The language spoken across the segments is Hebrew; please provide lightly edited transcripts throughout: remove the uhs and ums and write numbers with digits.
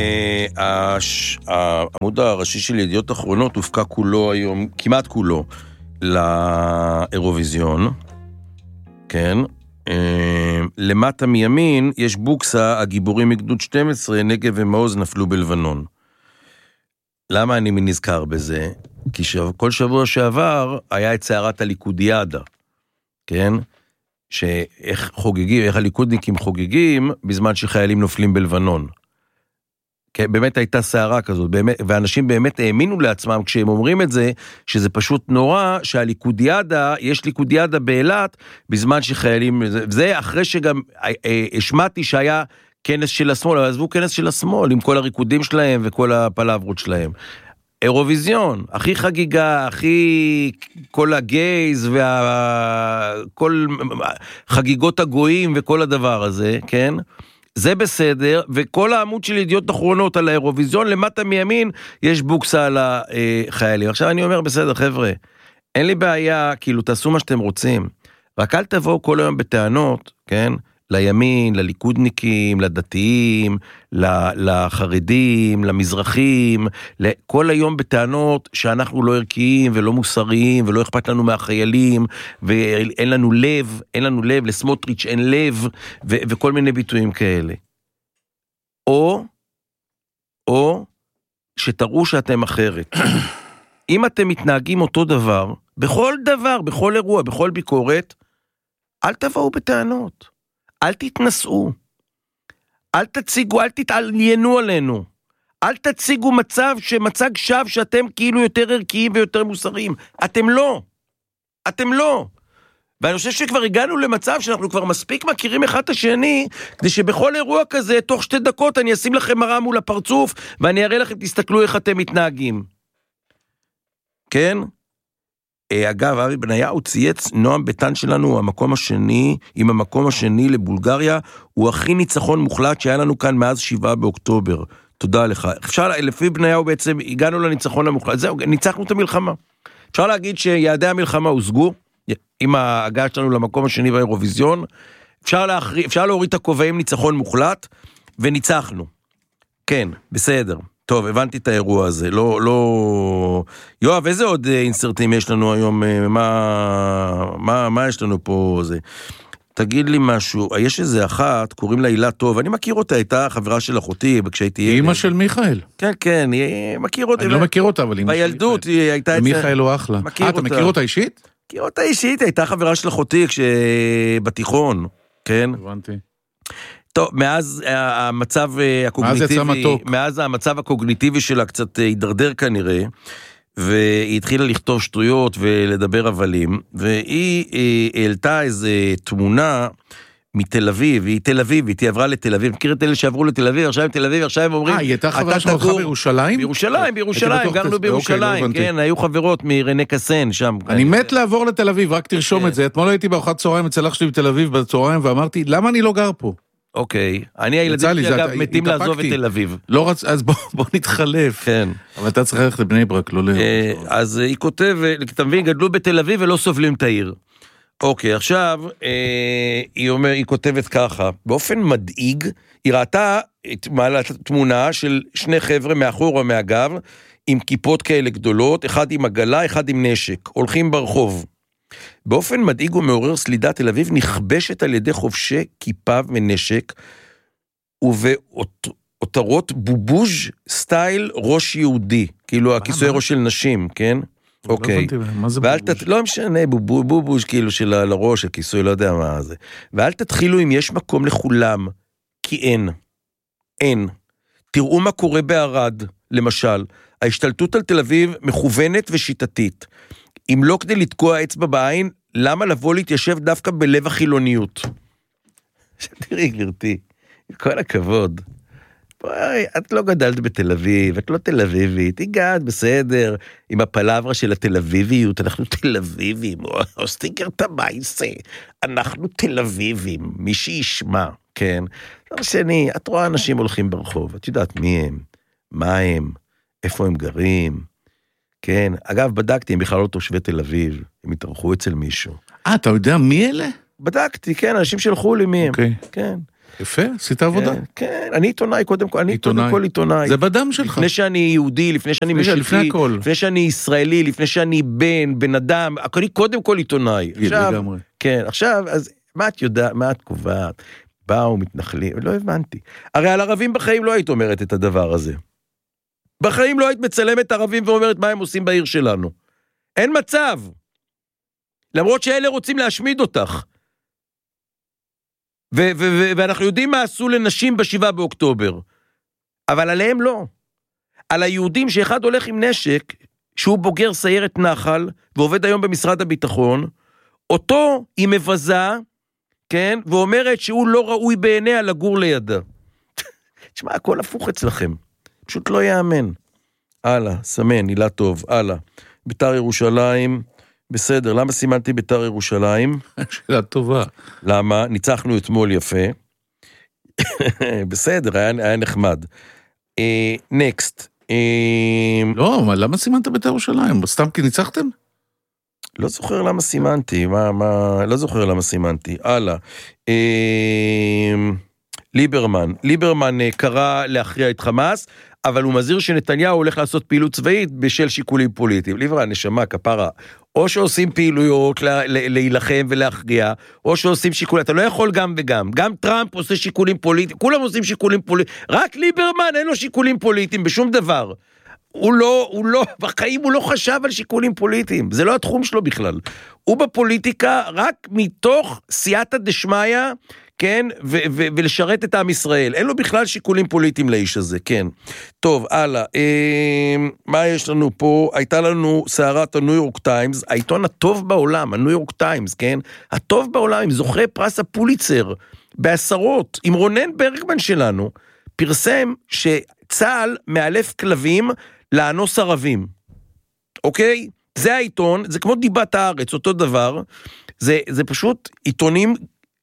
העמוד הראשי של ידיעות אחרונות הופקע כולו היום, כמעט כולו, לאירוויזיון. כן. למטה מימין יש בוקסה, הגיבורים מגדוד 12, נגב ומעוז נפלו בלבנון. למה אני נזכר בזה? כי כל שבוע שעבר היה את סערת הליכודיאדה. כן? שאיך חוגגים, איך הליכודניקים חוגגים בזמן שחיילים נופלים בלבנון. כן, באמת הייתה סערה כזאת, באמת, ואנשים באמת האמינו לעצמם כשהם אומרים את זה, שזה פשוט נורא שהליכודיאדה, יש ליכודיאדה באילת, בזמן שחיילים, זה אחרי שגם השמעתי שהיה כנס של השמאל, אבל עזבו כנס של השמאל, עם כל הריקודים שלהם וכל הפלברות שלהם. אירוויזיון, הכי חגיגה, הכי כל הגייז וכל חגיגות הגויים וכל הדבר הזה, כן? זה בסדר, וכל העמוד של ידיעות אחרונות על האירוויזיון, למטה מימין יש בוקסה על החיילים. עכשיו אני אומר, בסדר, חבר'ה, אין לי בעיה, כאילו תעשו מה שאתם רוצים, רק אל תבואו כל היום בטענות, כן? לימין, לליכודניקים, לדתיים, לחרדים, למזרחים, כל היום בטענות שאנחנו לא ערכיים ולא מוסריים, ולא אכפת לנו מהחיילים, ואין לנו לב, לסמוטריץ' אין לב, וכל מיני ביטויים כאלה. או שתראו שאתם אחרת. אם אתם מתנהגים אותו דבר, בכל דבר, בכל אירוע, בכל ביקורת, אל תבואו בטענות. אל תתנסו, אל תציגו, אל תתעניינו עלינו, אל תציגו מצג שווא שאתם כאילו יותר ערכיים ויותר מוסריים. אתם לא. ואני חושב שכבר הגענו למצב שאנחנו כבר מספיק מכירים אחד את השני, כדי שבכל אירוע כזה, תוך 2 דקות אני אשים לכם מראה מול הפרצוף, ואני אראה לכם, תסתכלו איך אתם מתנהגים. כן? אגב, אבי בניהו צייץ, נועם ביתן שלנו, עם המקום השני לבולגריה, הוא הכי ניצחון מוחלט שהיה לנו כאן מאז 7 באוקטובר. תודה לך. לפי בניהו בעצם הגענו לניצחון המוחלט. זהו, ניצחנו את המלחמה. אפשר להגיד שיעדי המלחמה הושגו, עם ההגעה שלנו למקום השני באירוויזיון, אפשר להוריד את הכובעים ניצחון מוחלט, וניצחנו. כן, בסדר. טוב, הבנתי את האירוע הזה, לא... יואב, איזה עוד אינסרטים יש לנו היום? מה יש לנו פה? תגיד לי משהו, יש איזה אחת, קוראים לה הילה טוב, אני מכיר אותה, הייתה חברה של אחותי, כשהייתי ילד. אמא של מיכאל. כן, מכיר אותה. אני לא מכיר אותה, אבל אמא של בילדות היא הייתה... מיכאל הוא אחלה. אתה מכיר אותה אישית? מכיר אותה אישית, הייתה חברה של אחותי בתיכון, כן? הבנתי. טוב, מאז המצב הקוגניטיבי, מאז המצב הקוגניטיבי שלה קצת הידרדר כנראה, והיא התחילה לכתוב שטויות ולדבר הבלים, והיא העלתה איזו תמונה מתל אביב, היא תל אביבית, היא עברה לתל אביב, מכיר את אלה שעברו לתל אביב, עכשיו הם תל אביב, עכשיו הם אומרים... היא הייתה חברה שלך בירושלים? בירושלים, גרנו בירושלים, כן, היו חברות מרנה קסן שם. אני מת לעבור לתל אביב, רק תרשום את זה, אתמול הייתי בארוחת צהריים אצל אח שלי בתל אביב בצהריים, ואמרתי, למה אני לא גר פה? אוקיי, הילדים שלי אגב מתים לעזוב את תל אביב. לא רצ... אז בוא נתחלף. כן. אבל אתה צריך ללכת לבני ברק, לא אז היא כותבת, אתה מבין, גדלו בתל אביב ולא סובלים את העיר. אוקיי, עכשיו, היא כותבת ככה, באופן מדאיג, היא ראתה תמונה של 2 חבר'ה מאחור או מהגב, עם כיפות כאלה גדולות, אחד עם עגלה, אחד עם נשק, הולכים ברחוב. באופן מדאיג ומעורר סלידה, תל אביב נכבשת על ידי חובשי כיפה ונשק, ובאותרות בובוז' סטייל ראש יהודי, כאילו הכיסוי ראש של נשים, כן? אוקיי. לא משנה, בובוז' כאילו של הראש, הכיסוי, לא יודע מה זה. ואל תתחילו אם יש מקום לכולם, כי אין. תראו מה קורה בערד, למשל. ההשתלטות על תל אביב מכוונת ושיטתית. אם לא כדי לתקוע אצבע בעין, למה לבוא להתיישב דווקא בלב החילוניות? תראי, גברתי, כל הכבוד. בואי, את לא גדלת בתל אביב, את לא תל אביבית, הגעת בסדר, עם הפלברה של התל אביביות, אנחנו תל אביבים, או סטיקר תמייסה, אנחנו תל אביבים, מי שישמע, כן? לא שני, את רואה אנשים הולכים ברחוב, את יודעת מי הם, מה הם, איפה הם גרים, כן, אגב, בדקתי, הם בכלל לא תושבי תל אביב, הם התארחו אצל מישהו. אתה יודע מי אלה? בדקתי, כן, אנשים שלחו לי מי הם. אוקיי. כן. יפה, עשית עבודה. כן, אני עיתונאי קודם כל, אני קודם כל עיתונאי. זה בדם שלך. לפני שאני יהודי, לפני שאני משיחי, לפני שאני ישראלי, לפני שאני בן אדם, אני קודם כל עיתונאי. לגמרי. כן, עכשיו, אז מה את יודעת, מה את קובעת? באו מתנחלים, לא הבנתי. הרי על ערבים בחיים לא היית אומרת את הדבר הזה. בחיים לא היית מצלמת ערבים ואומרת מה הם עושים בעיר שלנו. אין מצב. למרות שאלה רוצים להשמיד אותך. ואנחנו יודעים מה עשו לנשים ב7 באוקטובר. אבל עליהם לא. על היהודים שאחד הולך עם נשק, שהוא בוגר סיירת נחל, ועובד היום במשרד הביטחון, אותו היא מבזה, כן, ואומרת שהוא לא ראוי בעיניה לגור לידה. תשמע, הכל הפוך אצלכם. פשוט לא יאמן. הלאה, סמן, הילה טוב, הלאה. ביתר ירושלים, בסדר, למה סימנתי ביתר ירושלים? שאלה טובה. למה? ניצחנו אתמול יפה. בסדר, היה נחמד. נקסט. לא, למה סימנת ביתר ירושלים? סתם כי ניצחתם? לא זוכר למה סימנתי, לא זוכר למה סימנתי, הלאה. ליברמן קרא להכריע את חמאס, אבל הוא מזהיר שנתניהו הולך לעשות פעילות צבאית בשל שיקולים פוליטיים. ליברמן, נשמה, כפרה, או שעושים פעילויות להילחם ולהכריע, או שעושים שיקולים, אתה לא יכול גם וגם, גם טראמפ עושה שיקולים פוליטיים, כולם עושים שיקולים פוליטיים, רק ליברמן אין לו שיקולים פוליטיים בשום דבר. הוא לא, בחיים הוא לא חשב על שיקולים פוליטיים, זה לא התחום שלו בכלל. הוא בפוליטיקה רק מתוך סייעתא דשמיא, כן, ולשרת את עם ישראל. אין לו בכלל שיקולים פוליטיים לאיש הזה, כן. טוב, הלאה. מה יש לנו פה? הייתה לנו סערת הניו יורק טיימס, העיתון הטוב בעולם, הניו יורק טיימס, כן? הטוב בעולם, עם זוכי פרס הפוליצר, בעשרות, עם רונן ברגמן שלנו, פרסם שצה"ל מאלף כלבים לאנוס ערבים. אוקיי? זה העיתון, זה כמו דיבת הארץ, אותו דבר. זה פשוט עיתונים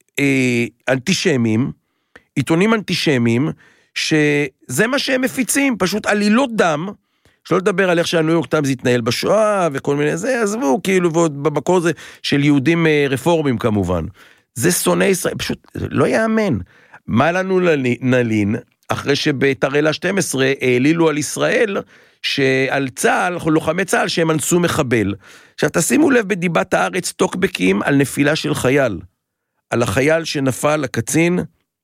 אנטישמים, עיתונים אנטישמים, שזה מה שהם מפיצים, פשוט עלילות דם, שלא לדבר על איך שהניו יורק טיימס התנהל בשואה, וכל מיני זה, עזבו, כאילו, ועוד במקור זה של יהודים רפורמים כמובן. זה שונא ישראל, פשוט לא יאמן. מה לנו נלין, אחרי שבתרלה 12 העלילו על ישראל, שעל צה"ל, לוחמי צה"ל, שהם אנסו מחבל. עכשיו, תשימו לב בדיבת הארץ, טוקבקים על נפילה של חייל. על החייל שנפל, הקצין,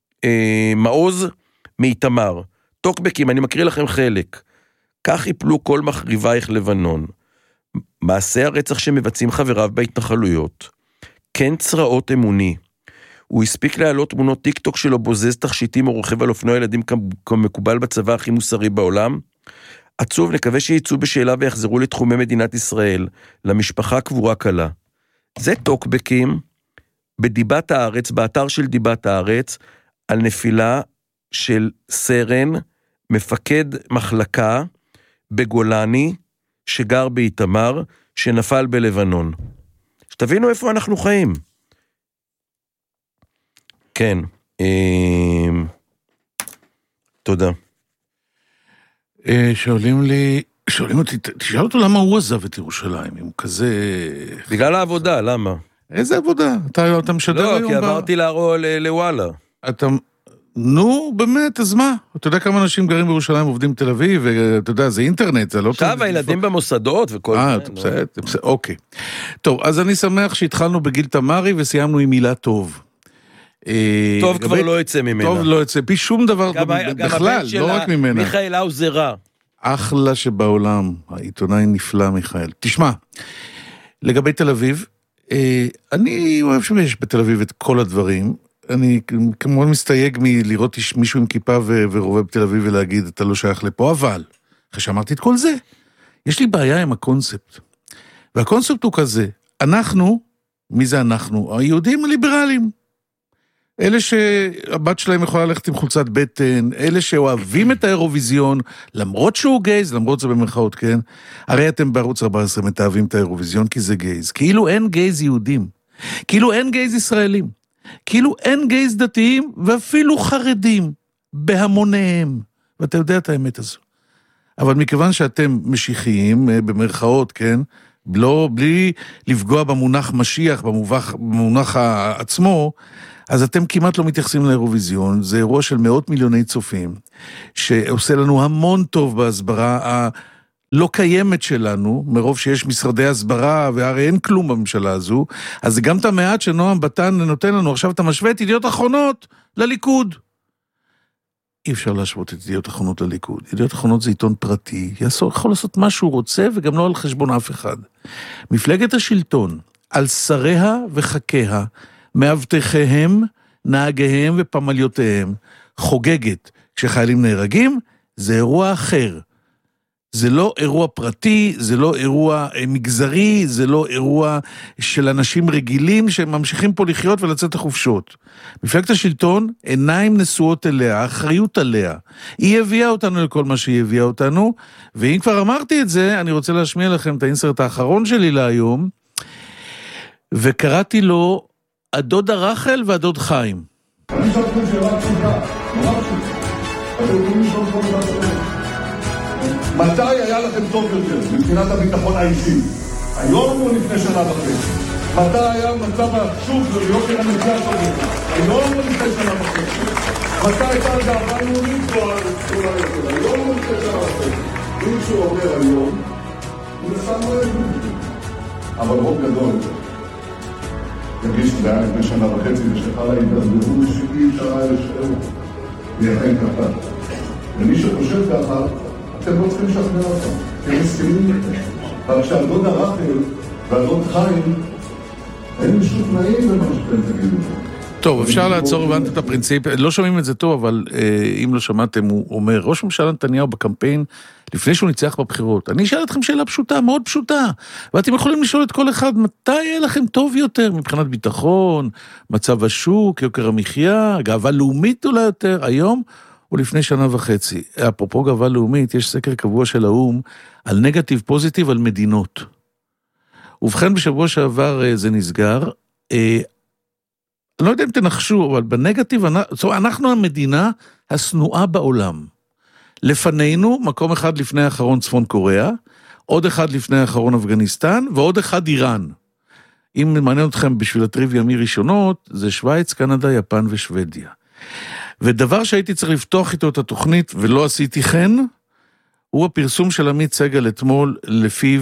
מעוז מאיתמר. טוקבקים, אני מקריא לכם חלק. כך יפלו כל מחריבייך לבנון. מעשה הרצח שמבצעים חבריו בהתנחלויות. כן צרעות אמוני. הוא הספיק להעלות תמונות טיקטוק שלו, בוזז תכשיטים או רוכב על אופנוע ילדים כמקובל בצבא הכי מוסרי בעולם. עצוב, נקווה שיצאו בשאלה ויחזרו לתחומי מדינת ישראל, למשפחה קבורה קלה. זה טוקבקים, בדיבת הארץ, באתר של דיבת הארץ, על נפילה של סרן, מפקד מחלקה, בגולני, שגר באיתמר, שנפל בלבנון. שתבינו איפה אנחנו חיים. כן. תודה. שואלים אותי, תשאל אותו למה הוא עזב את ירושלים, אם הוא כזה... בגלל העבודה, למה? איזה עבודה? אתה משדר היום? לא, כי עברתי לוואלה. נו, באמת, אז מה? אתה יודע כמה אנשים גרים בירושלים, עובדים בתל אביב, ואתה יודע, זה אינטרנט, זה לא... עכשיו הילדים במוסדות וכל זה. בסדר, אוקיי. טוב, אז אני שמח שהתחלנו בגיל תמרי, וסיימנו עם מילה טוב. טוב כבר לא יצא ממנה. טוב לא יצא, פי שום דבר בכלל, לא רק ממנה. מיכאל האוזרה. אחלה שבעולם, העיתונאי נפלא מיכאל. תשמע, לגבי תל אביב, אני אוהב שיש בתל אביב את כל הדברים, אני כמובן מסתייג מלראות מישהו עם כיפה ורובה בתל אביב ולהגיד, אתה לא שייך לפה, אבל, אחרי שאמרתי את כל זה, יש לי בעיה עם הקונספט. והקונספט הוא כזה, אנחנו, מי זה אנחנו? היהודים הליברליים. אלה שהבת שלהם יכולה ללכת עם חולצת בטן, אלה שאוהבים את האירוויזיון, למרות שהוא גייז, למרות זה במרכאות, כן? הרי אתם בערוץ 14 מתאהבים את האירוויזיון כי זה גייז. כאילו אין גייז יהודים. כאילו אין גייז ישראלים. כאילו אין גייז דתיים ואפילו חרדים בהמוניהם. ואתה יודע את האמת הזו. אבל מכיוון שאתם משיחיים, במרכאות, כן? בלי לפגוע במונח משיח, במונח עצמו, אז אתם כמעט לא מתייחסים לאירוויזיון, זה אירוע של מאות מיליוני צופים, שעושה לנו המון טוב בהסברה לא קיימת שלנו, מרוב שיש משרדי הסברה, והרי אין כלום בממשלה הזו, אז זה גם את המעט שנועם בטן נותן לנו, עכשיו אתה משווה את ידיעות אחרונות לליכוד. אי אפשר להשוות את ידיעות אחרונות לליכוד. ידיעות אחרונות זה עיתון פרטי, יכול לעשות מה שהוא רוצה, וגם לא על חשבון אף אחד. מפלגת השלטון, על שריה וחכיה, מאבטחיהם, נהגיהם ופמליותיהם, חוגגת כשחיילים נהרגים, זה אירוע אחר. זה לא אירוע פרטי, זה לא אירוע מגזרי, זה לא אירוע של אנשים רגילים שממשיכים פה לחיות ולצאת לחופשות. מפלגת השלטון, עיניים נשואות אליה, אחריות עליה. היא הביאה אותנו לכל מה שהיא הביאה אותנו, ואם כבר אמרתי את זה, אני רוצה להשמיע לכם את האינסרט האחרון שלי להיום, וקראתי לו הדוד הרחל והדוד חיים. אני שואלכם שאלה פשוטה, נורא פשוטה. אתם יכולים לשאול כל דבר אחר. מתי היה לכם טוב יותר מבחינת הביטחון האישי? היום או לפני שנה וחצי? מתי היה מצב השוק ויוקר המחיה טוב יותר? היום או לפני שנה וחצי? מתי הייתה גאווה לאומית או היום או לפני שנה וחצי? אם שהוא אומר היום, הוא נסם לא ידעו. אבל רוב גדול יגיש שזה היה לפני שנה וחצי ושחלה התדרדרו ש70 שעה לשאר ויחיים ככה. ומי שחושב ככה, אתם לא צריכים לשכנע אותם, הם מסכימים לכם. אבל כשהדוד הרחל והדוד חיים, הם משוכנעים במה שאתם תגידו. טוב, אפשר לעצור, הבנת את הפרינציפ, לא שומעים את זה טוב, אבל אם לא שמעתם, הוא אומר, ראש ממשלה נתניהו בקמפיין, לפני שהוא ניצח בבחירות, אני אשאל אתכם שאלה פשוטה, מאוד פשוטה, ואתם יכולים לשאול את כל אחד, מתי יהיה לכם טוב יותר, מבחינת ביטחון, מצב השוק, יוקר המחיה, גאווה לאומית אולי יותר, היום, או לפני שנה וחצי. אפרופו גאווה לאומית, יש סקר קבוע של האו"ם, על נגטיב פוזיטיב על מדינות. ובכן בשבוע שעבר זה נסגר, אני לא יודע אם תנחשו, אבל בנגטיב, אנחנו המדינה הסנועה בעולם. לפנינו, מקום אחד לפני האחרון צפון קוריאה, עוד אחד לפני האחרון אפגניסטן, ועוד אחד איראן. אם מעניין אתכם בשביל הטריוויה מראשונות, זה שוויץ, קנדה, יפן ושוודיה. ודבר שהייתי צריך לפתוח איתו את התוכנית, ולא עשיתי כן, הוא הפרסום של עמית סגל אתמול, לפיו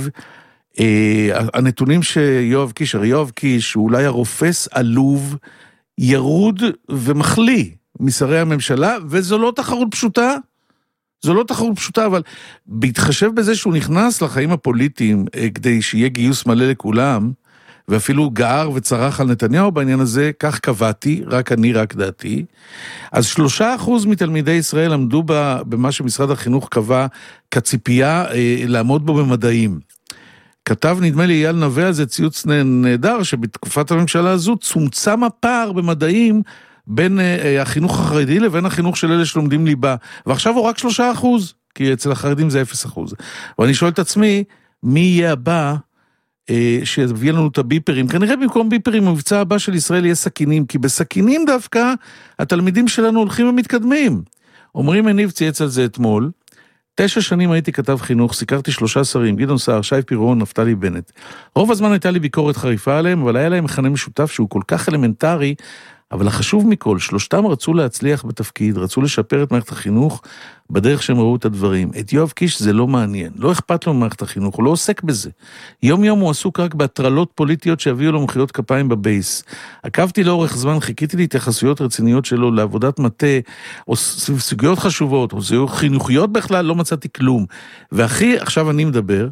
הנתונים שיואב קיש, הרי יואב קיש, הוא אולי הרופס עלוב, ירוד ומחליא משרי הממשלה, וזו לא תחרות פשוטה, זו לא תחרות פשוטה, אבל בהתחשב בזה שהוא נכנס לחיים הפוליטיים, כדי שיהיה גיוס מלא לכולם, ואפילו גער וצרח על נתניהו בעניין הזה, כך קבעתי, רק דעתי, אז 3% מתלמידי ישראל עמדו במה שמשרד החינוך קבע כציפייה לעמוד בו במדעים. כתב נדמה לי אייל נווה על זה ציוץ נהדר, שבתקופת הממשלה הזו צומצם הפער במדעים בין החינוך החרדי לבין החינוך של אלה שלומדים ליבה, ועכשיו הוא רק 3%, כי אצל החרדים זה 0%. ואני שואל את עצמי, מי יהיה הבא שיביא לנו את הביפרים? כנראה במקום ביפרים, המבצע הבא של ישראל יהיה סכינים, כי בסכינים דווקא התלמידים שלנו הולכים ומתקדמים. אומרים מניב צייץ על זה אתמול, 9 שנים הייתי כתב חינוך, סיקרתי 3 שרים, גדעון סער, שי פירון, נפתלי בנט. רוב הזמן הייתה לי ביקורת חריפה עליהם, אבל היה להם מכנה משותף שהוא כל כך אלמנטרי, אבל החשוב מכל, 3 רצו להצליח בתפקיד, רצו לשפר את מערכת החינוך בדרך שהם ראו את הדברים. את יואב קיש זה לא מעניין, לא אכפת לו ממערכת החינוך, הוא לא עוסק בזה. יום יום הוא עסוק רק בהטרלות פוליטיות שהביאו לו מחיאות כפיים בבייס. עקבתי לאורך זמן, חיכיתי להתייחסויות רציניות שלו לעבודת מטה, או סוגיות חשובות, או סוגיות חינוכיות בכלל, לא מצאתי כלום. והכי, עכשיו אני מדבר,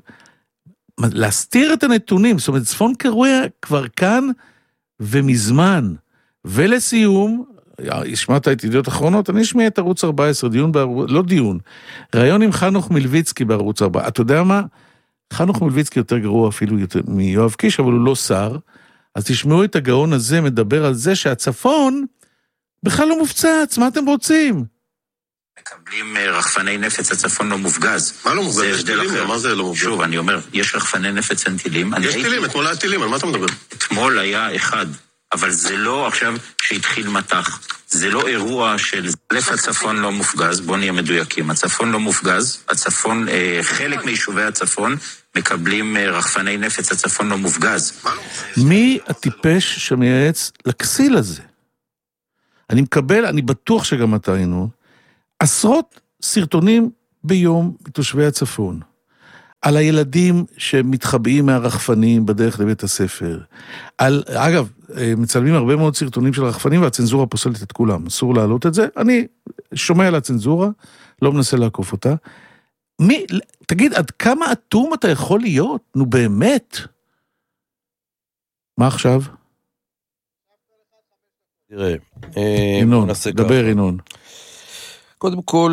להסתיר את הנתונים, זאת אומרת, צפון קוריאה כבר כאן ומזמן. ולסיום, השמעת את ידיעות אחרונות, אני אשמיע את ערוץ 14, לא דיון, ראיון עם חנוך מלביצקי בערוץ 4. אתה יודע מה? חנוך מלביצקי יותר גרוע אפילו מיואב קיש, אבל הוא לא שר, אז תשמעו את הגאון הזה מדבר על זה שהצפון בכלל לא מופצץ, מה אתם רוצים? מקבלים רחפני נפץ, הצפון לא מופגז. מה לא מופגז? יש טילים, מה זה לא מופגז? שוב, אני אומר, יש רחפני נפץ אין טילים. יש טילים, אתמול היה טילים, על מה אתה מדבר? אתמול היה אחד. אבל זה לא עכשיו שהתחיל מתח, זה לא אירוע של הצפון לא מופגז, בוא נהיה מדויקים, הצפון לא מופגז, הצפון, חלק מיישובי הצפון מקבלים רחפני נפץ, הצפון לא מופגז. מי הטיפש שמייעץ לכסיל הזה? אני מקבל, אני בטוח שגם אתה ינון, עשרות סרטונים ביום מתושבי הצפון, על הילדים שמתחבאים מהרחפנים בדרך לבית הספר, אגב, מצלמים הרבה מאוד סרטונים של רחפנים, והצנזורה פוסלת את כולם, אסור להעלות את זה, אני שומע על הצנזורה, לא מנסה לעקוף אותה, תגיד, עד כמה אטום אתה יכול להיות? נו באמת. מה עכשיו? תראה, ינון, דבר ינון. קודם כל,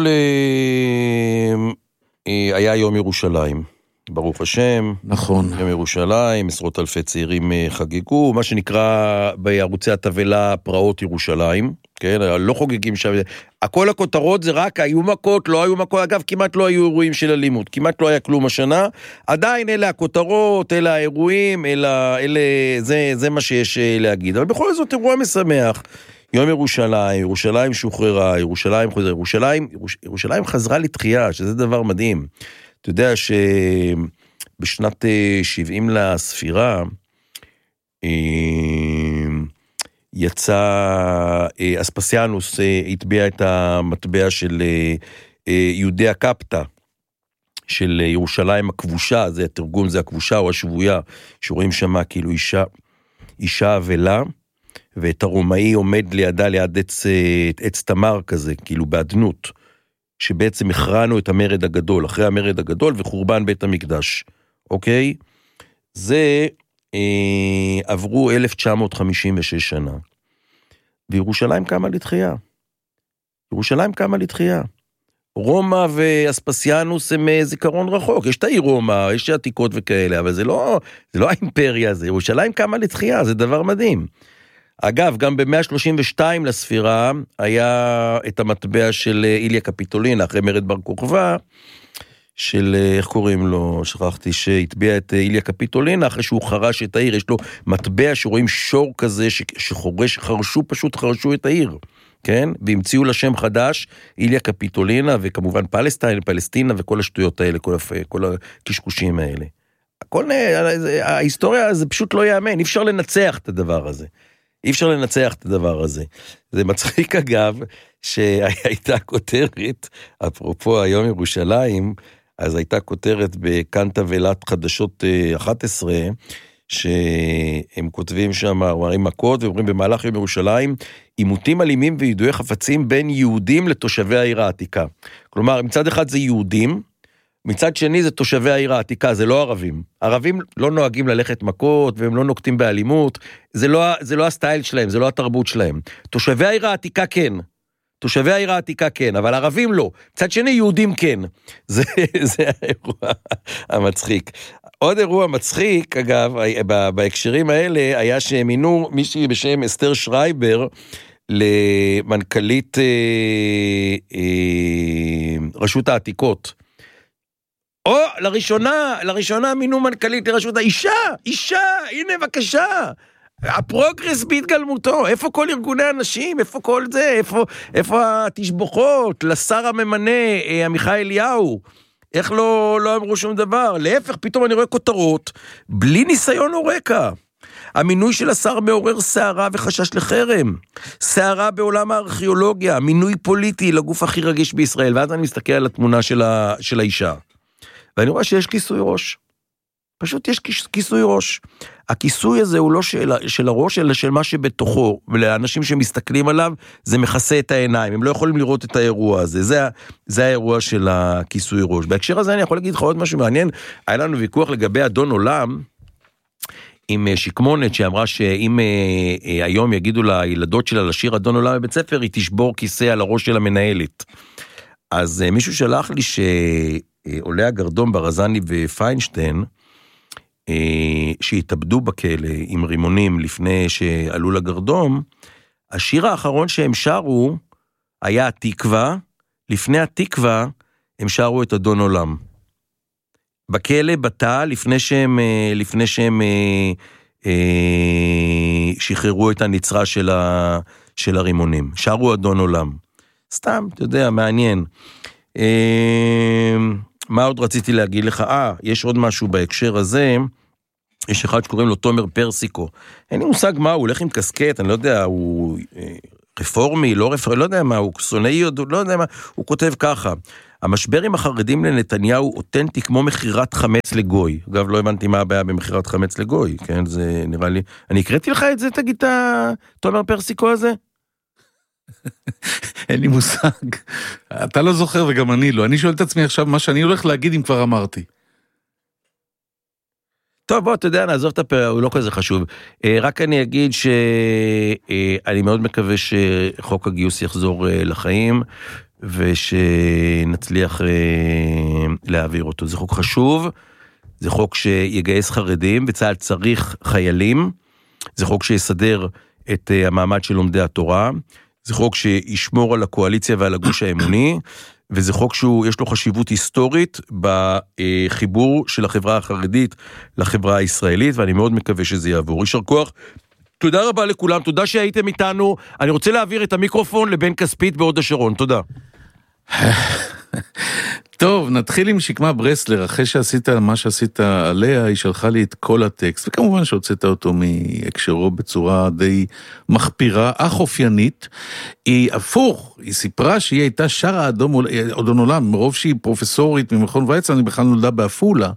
היה יום ירושלים, ברוך השם. נכון. יום ירושלים, עשרות אלפי צעירים חגגו, מה שנקרא בערוצי התבלה פרעות ירושלים, כן, לא חוגגים שם, הכל הכותרות זה רק היו מכות, לא היו מכות, אגב כמעט לא היו אירועים של אלימות, כמעט לא היה כלום השנה, עדיין אלה הכותרות, אלה האירועים, זה מה שיש להגיד, אבל בכל זאת אירוע משמח, יום ירושלים, ירושלים שוחררה, ירושלים חזרה לתחייה, שזה דבר מדהים, אתה יודע שבשנת 70 לספירה, יצא, אספסיאנוס התביע את המטבע של יהודי הקפטה, של ירושלים הכבושה, זה התרגום, זה הכבושה או השבויה, שרואים שמה כאילו אישה אבלה, ואת הרומאי עומד לידה ליד עץ תמר כזה, כאילו בעדנות, שבעצם הכרענו את המרד הגדול, אחרי המרד הגדול וחורבן בית המקדש, אוקיי? זה עברו 1956 שנה, וירושלים קמה לתחייה. ירושלים קמה לתחייה. רומא ואספסיאנוס הם זיכרון רחוק, יש את העיר רומא, יש עתיקות וכאלה, אבל זה לא האימפריה הזה, ירושלים קמה לתחייה, זה דבר מדהים. אגב, גם ב-132 לספירה, היה את המטבע של איליה קפיטולינה, אחרי מרד בר כוכבא, של, איך קוראים לו, שכחתי, שהטביע את איליה קפיטולינה, אחרי שהוא חרש את העיר, יש לו מטבע שרואים שור כזה, חרשו את העיר, כן? והמציאו לה שם חדש, איליה קפיטולינה, וכמובן פלסטינה, וכל השטויות האלה, כל הקשקושים האלה. ההיסטוריה זה פשוט לא יאמן, אי אפשר לנצח את הדבר הזה. אי אפשר לנצח את הדבר הזה. זה מצחיק אגב, שהייתה כותרת, אפרופו היום ירושלים, אז הייתה כותרת בכאן תבלת חדשות 11, שהם כותבים שם, אומרים מכות, ואומרים במהלך יום ירושלים, עימותים אלימים וידועי חפצים בין יהודים לתושבי העיר העתיקה. כלומר, מצד אחד זה יהודים, מצד שני זה תושבי העיר העתיקה, זה לא ערבים. ערבים לא נוהגים ללכת מכות, והם לא נוקטים באלימות, זה לא הסטייל שלהם, זה לא התרבות שלהם. תושבי העיר העתיקה כן, תושבי העיר העתיקה כן, אבל ערבים לא. מצד שני יהודים כן. זה האירוע המצחיק. עוד אירוע מצחיק, אגב, בהקשרים האלה, היה שמינו מישהי בשם אסתר שרייבר, למנכ"לית רשות העתיקות. או לראשונה מינו מנכ"לית לרשות אישה, הנה בבקשה, הפרוגרס בהתגלמותו, איפה כל ארגוני הנשים, איפה כל זה, איפה התשבוכות, לשר הממנה, עמיחי אליהו, איך לא אמרו שום דבר, להפך, פתאום אני רואה כותרות, בלי ניסיון או רקע, המינוי של השר מעורר סערה וחשש לחרם, סערה בעולם הארכיאולוגיה, מינוי פוליטי לגוף הכי רגיש בישראל, ואז אני מסתכל על התמונה של האישה, ואני רואה שיש כיסוי ראש, פשוט יש כיסוי ראש, הכיסוי הזה הוא לא של הראש, אלא של מה שבתוכו, ולאנשים שמסתכלים עליו, זה מכסה את העיניים, הם לא יכולים לראות את האירוע הזה, זה האירוע של הכיסוי ראש. בהקשר הזה אני יכול להגיד לך עוד משהו מעניין, היה לנו ויכוח לגבי אדון עולם, עם שקמונת שאמרה שאם היום יגידו לילדות שלה לשיר אדון עולם בבית ספר, היא תשבור כיסא על הראש של המנהלת. אז מישהו שלח לי שעולה הגרדום ברזני ופיינשטיין, שהתאבדו בכלא עם רימונים לפני שעלו לגרדום, השיר האחרון שהם שרו היה התקווה, לפני התקווה הם שרו את אדון עולם. בכלא בתא לפני שהם שחררו את הנצרה של הרימונים. שרו אדון עולם. סתם, אתה יודע, מעניין. מה עוד רציתי להגיד לך? יש עוד משהו בהקשר הזה, יש אחד שקוראים לו תומר פרסיקו, אין לי מושג מה, הוא הולך עם קסקט, אני לא יודע, הוא רפורמי, לא רפורמי, לא יודע מה, הוא סונאי, לא יודע מה, הוא כותב ככה, המשבר עם החרדים לנתניהו אותנטי כמו מחירת חמץ לגוי. אגב, לא הבנתי מה הבעיה במחירת חמץ לגוי, כן? זה נראה לי... אני הקראתי לך את זה, תגיד את תומר פרסיקו הזה? אין לי מושג. אתה לא זוכר וגם אני לא. אני שואל את עצמי עכשיו מה שאני הולך להגיד אם כבר אמרתי. טוב, בוא, אתה יודע, נעזוב את הפרק, הוא לא כזה חשוב. רק אני אגיד שאני מאוד מקווה שחוק הגיוס יחזור לחיים, ושנצליח להעביר אותו. זה חוק חשוב, זה חוק שיגייס חרדים, וצה"ל צריך חיילים, זה חוק שיסדר את המעמד של לומדי התורה, זה חוק שישמור על הקואליציה ועל הגוש האמוני, וזה חוק שיש לו חשיבות היסטורית בחיבור של החברה החרדית לחברה הישראלית, ואני מאוד מקווה שזה יעבור. יישר כוח. תודה רבה לכולם, תודה שהייתם איתנו. אני רוצה להעביר את המיקרופון לבן כספית בהוד השרון. תודה. טוב, נתחיל עם שקמה ברסלר. אחרי שעשית מה שעשית עליה, היא שלחה לי את כל הטקסט, וכמובן שהוצאת אותו מהקשרו בצורה די מחפירה, אך אופיינית. היא הפוך, היא סיפרה שהיא הייתה שרה אדון עולם, מרוב שהיא פרופסורית ממכון ויצמן, אני בכלל נולדה באפולה,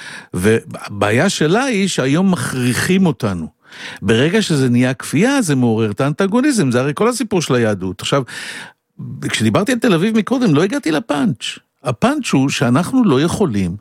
והבעיה שלה היא שהיום מכריחים אותנו. ברגע שזה נהיה כפייה, זה מעורר את האנטגוניזם, זה הרי כל הסיפור של היהדות. עכשיו, כשדיברתי על תל אביב מקודם, לא הגעתי לפאנץ'. הפאנץ' הוא שאנחנו לא יכולים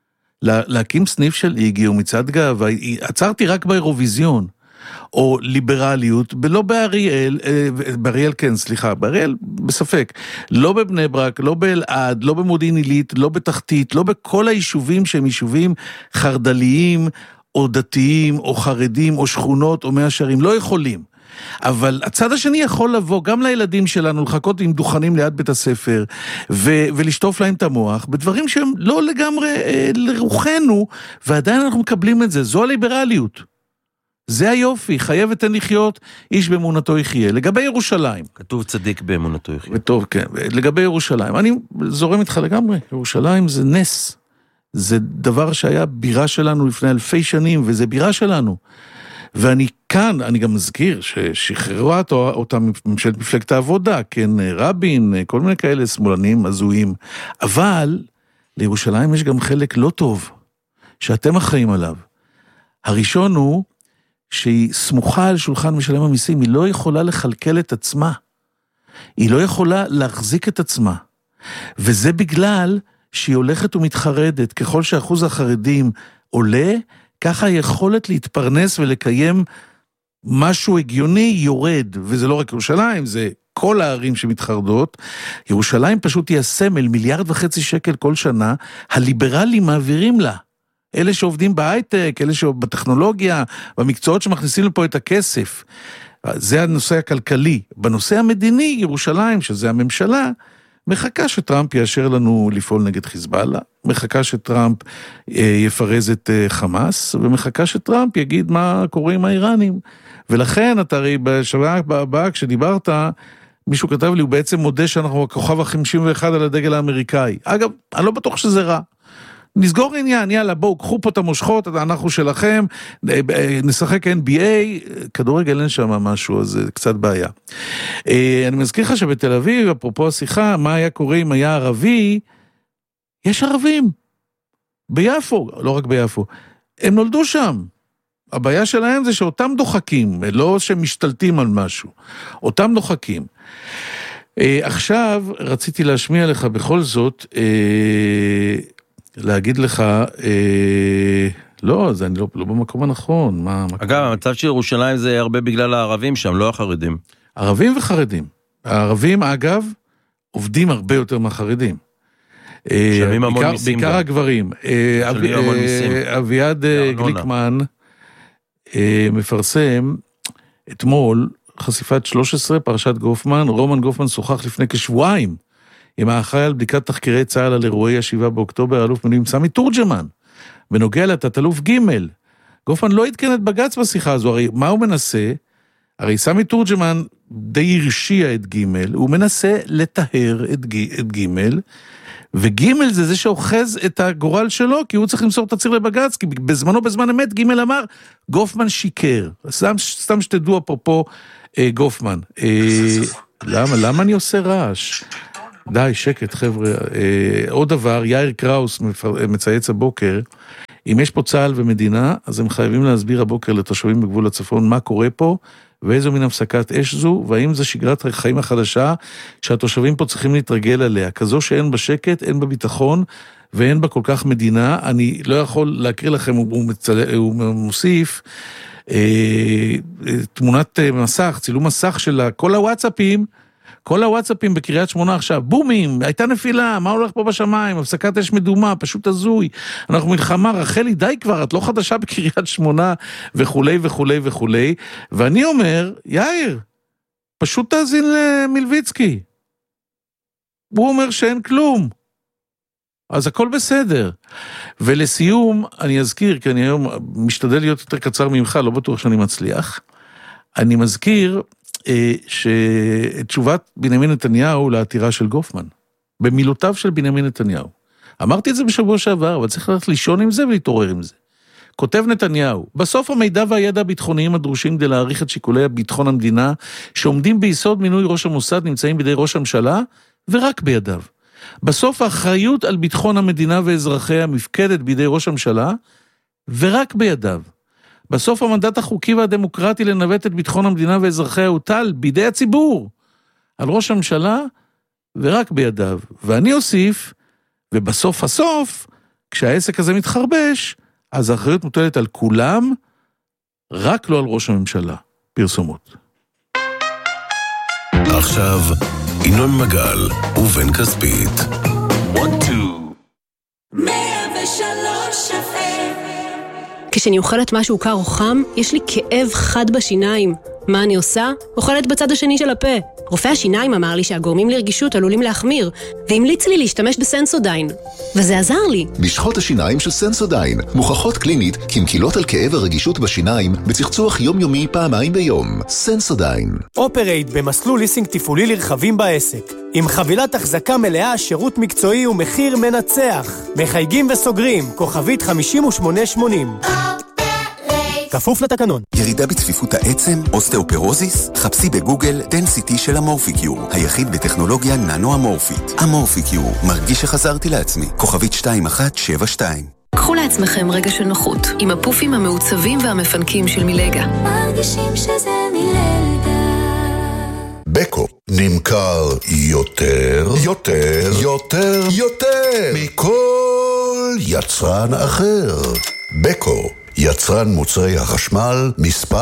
להקים סניף של איגי או מצד גאווה, עצרתי רק באירוויזיון, או ליברליות, לא באריאל, באריאל כן, סליחה, באריאל בספק, לא בבני ברק, לא באלעד, לא במודיעין עילית, לא בתחתית, לא בכל היישובים שהם יישובים חרדליים, או דתיים, או חרדים, או שכונות, או מאה שערים, לא יכולים. אבל הצד השני יכול לבוא גם לילדים שלנו, לחכות עם דוכנים ליד בית הספר, ולשטוף להם את המוח, בדברים שהם לא לגמרי לרוחנו, ועדיין אנחנו מקבלים את זה, זו הליברליות. זה היופי, חייב ותן לחיות, איש באמונתו יחיה. לגבי ירושלים. כתוב צדיק באמונתו יחיה. וטוב, כן. לגבי ירושלים, אני זורם איתך לגמרי, ירושלים זה נס. זה דבר שהיה בירה שלנו לפני אלפי שנים, וזה בירה שלנו. ואני כאן, אני גם מזכיר ששחררה אותה ממשלת מפלגת העבודה, כן, רבין, כל מיני כאלה שמאלנים, הזויים, אבל לירושלים יש גם חלק לא טוב, שאתם אחראים עליו. הראשון הוא שהיא סמוכה על שולחן משלם המיסים, היא לא יכולה לכלכל את עצמה, היא לא יכולה להחזיק את עצמה, וזה בגלל שהיא הולכת ומתחרדת, ככל שאחוז החרדים עולה, ככה היכולת להתפרנס ולקיים משהו הגיוני יורד, וזה לא רק ירושלים, זה כל הערים שמתחרדות. ירושלים פשוט היא הסמל, 1.5 מיליארד שקל כל שנה, הליברלים מעבירים לה. אלה שעובדים בהייטק, אלה שבטכנולוגיה, במקצועות שמכניסים לפה את הכסף. זה הנושא הכלכלי. בנושא המדיני, ירושלים, שזה הממשלה, מחכה שטראמפ יאשר לנו לפעול נגד חיזבאללה, מחכה שטראמפ יפרז את חמאס, ומחכה שטראמפ יגיד מה קורה עם האיראנים. ולכן, אתה הרי בשבוע הבאה, כשדיברת, מישהו כתב לי, הוא בעצם מודה שאנחנו הכוכב ה-51 על הדגל האמריקאי. אגב, אני לא בטוח שזה רע. נסגור עניין, יאללה, בואו, קחו פה את המושכות, אנחנו שלכם, נשחק NBA, כדורגל אין שם משהו, אז זה קצת בעיה. אני מזכיר לך שבתל אביב, אפרופו השיחה, מה היה קורה אם היה ערבי, יש ערבים, ביפו, לא רק ביפו, הם נולדו שם. הבעיה שלהם זה שאותם דוחקים, לא שמשתלטים על משהו, אותם דוחקים. עכשיו רציתי להשמיע לך בכל זאת, להגיד לך, לא, זה אני לא במקום הנכון. אגב, המצב של ירושלים זה הרבה בגלל הערבים שם, לא החרדים. ערבים וחרדים. הערבים, אגב, עובדים הרבה יותר מהחרדים. משלמים המון מיסים. בעיקר הגברים. אביעד גליקמן מפרסם אתמול חשיפת 13 פרשת גופמן. רומן גופמן שוחח לפני כשבועיים עם האחראי על בדיקת תחקירי צה"ל על אירועי 7 באוקטובר, אלוף מילואים סמי תורג'מן, בנוגע לתת-אלוף ג'. גופמן לא התקן את בג"ץ בשיחה הזו, הרי מה הוא מנסה? הרי סמי תורג'מן די הרשיע את ג', הוא מנסה לטהר את ג', וג' זה שאוחז את הגורל שלו, כי הוא צריך למסור תצהיר לבג"ץ, כי בזמן אמת ג' אמר, גופמן שיקר. סתם שתדעו אפרופו גופמן. למה אני עושה רעש? די, שקט חבר'ה. עוד דבר, יאיר קראוס מצייץ הבוקר, אם יש פה צה"ל ומדינה, אז הם חייבים להסביר הבוקר לתושבים בגבול הצפון מה קורה פה, ואיזו מין הפסקת אש זו, והאם זו שגרת החיים החדשה, שהתושבים פה צריכים להתרגל עליה, כזו שאין בה שקט, אין בה ביטחון, ואין בה כל כך מדינה. אני לא יכול להקריא לכם, הוא מוסיף, תמונת מסך, צילום מסך של כל הוואטסאפים בקריית שמונה עכשיו, בומים, הייתה נפילה, מה הולך פה בשמיים, הפסקת אש מדומה, פשוט הזוי, אנחנו מלחמה, רחלי די כבר, את לא חדשה בקריית שמונה, וכולי וכולי וכולי, ואני אומר, יאיר, פשוט תאזין למילביצקי, הוא אומר שאין כלום, אז הכל בסדר. ולסיום, אני אזכיר, כי אני היום משתדל להיות יותר קצר ממך, לא בטוח שאני מצליח, אני מזכיר, שתשובת בנימין נתניהו לעתירה של גופמן, במילותיו של בנימין נתניהו. אמרתי את זה בשבוע שעבר, אבל צריך ללכת לישון עם זה ולהתעורר עם זה. כותב נתניהו, בסוף המידע והידע הביטחוניים הדרושים כדי להעריך את שיקולי ביטחון המדינה, שעומדים ביסוד מינוי ראש המוסד, נמצאים בידי ראש הממשלה, ורק בידיו. בסוף האחריות על ביטחון המדינה ואזרחיה מפקדת בידי ראש הממשלה, ורק בידיו. בסוף המנדט החוקי והדמוקרטי לנווט את ביטחון המדינה ואזרחיה הוטל בידי הציבור, על ראש הממשלה ורק בידיו. ואני אוסיף, ובסוף הסוף, כשהעסק הזה מתחרבש, אז האחריות מוטלת על כולם, רק לא על ראש הממשלה. פרסומות. עכשיו, ינון מגל ובן כספית. 103 כשאני אוכלת משהו קר או חם, יש לי כאב חד בשיניים. מה אני עושה? אוכלת בצד השני של הפה. רופא השיניים אמר לי שהגורמים לרגישות עלולים להחמיר, והמליץ לי להשתמש בסנסודיין. וזה עזר לי. משחות השיניים של סנסודיין מוכחות קלינית כמקילות על כאב הרגישות בשיניים בצחצוח יומיומי פעמיים ביום. סנסודיין. אופרייט במסלול ליסינג טיפולי לרכבים בעסק. עם חבילת החזקה מלאה, שירות מקצועי ומחיר מנצח. מחייגים וסוגרים, כוכבית 5880. כפוף לתקנון. ירידה בצפיפות העצם, אוסטאופורוזיס? חפשי בגוגל דנסיטי של אמורפיקיור, היחיד בטכנולוגיה ננו-אמורפית. אמורפיקיור, מרגיש שחזרתי לעצמי. כוכבית 2172. קחו לעצמכם רגע של נוחות, עם הפופים המעוצבים והמפנקים של מילגה. מרגישים שזה מילגה. בקו נמכר יותר מכל יצרן אחר. בקו, יצרן מוצרי החשמל מספר